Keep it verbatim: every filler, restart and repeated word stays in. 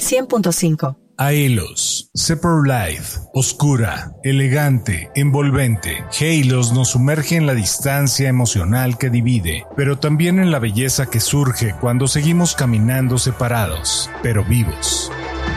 cien punto cinco. Aelos, Separ Life, oscura, elegante, envolvente. Halos nos sumerge en la distancia emocional que divide, pero también en la belleza que surge cuando seguimos caminando separados, pero vivos.